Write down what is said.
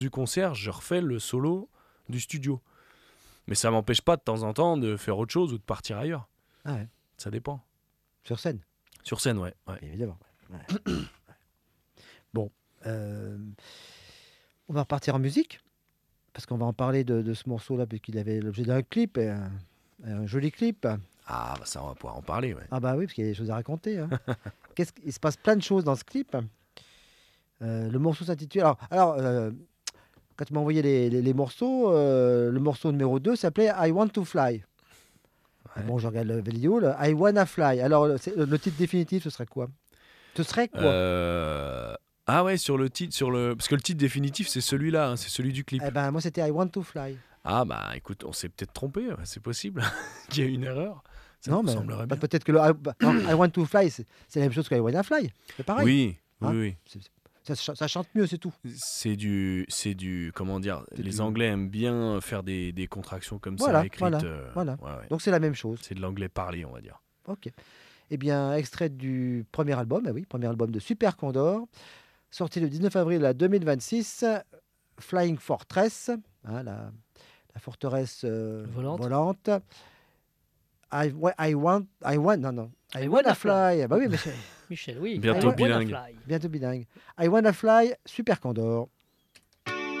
du concert, je refais le solo du studio. Mais ça m'empêche pas de temps en temps de faire autre chose ou de partir ailleurs. Ah ouais. Ça dépend. Sur scène, Sur scène, ouais. évidemment. Ouais. Bon, euh, on va repartir en musique, parce qu'on va en parler de ce morceau-là, puisqu'il avait l'objet d'un clip, et un joli clip. Ah, bah ça, on va pouvoir en parler, ouais. Ah bah oui, parce qu'il y a des choses à raconter. Hein. Il se passe plein de choses dans ce clip. Le morceau s'intitule... quand tu m'as envoyé les morceaux, le morceau numéro 2 s'appelait I Want to Fly. Ouais. Bon, je regarde la vidéo, là. I Wanna Fly. Alors, le titre définitif, ce serait quoi? Ce serait quoi? Ah ouais, sur le titre, parce que le titre définitif, c'est celui-là, hein, c'est celui du clip. Eh ben, moi, c'était I Want to Fly. Ah bah écoute, on s'est peut-être trompé, ouais, c'est possible qu'il y ait une erreur. Ça Non, me mais semblerait bien. peut-être que non, I Want to Fly, c'est la même chose que I Wanna Fly. C'est pareil. Oui, Hein. oui. Ça chante mieux, c'est tout. Comment dire, C'est les du- Anglais aiment bien faire des contractions comme ça Voilà, écrites. voilà. Ouais, ouais. Donc, c'est la même chose. C'est de l'anglais parlé, on va dire. Ok. Eh bien, extrait du premier album, eh oui, premier album de Super Condor, sorti le 19 avril 2026, Flying Fortress, hein, la forteresse Volante. volante. Non, non. I I wanna wanna fly. fly. Ah bah oui, mais Michel, oui. Bientôt I wanna bilingue. fly. bientôt bilingue. I wanna fly, Super Condor.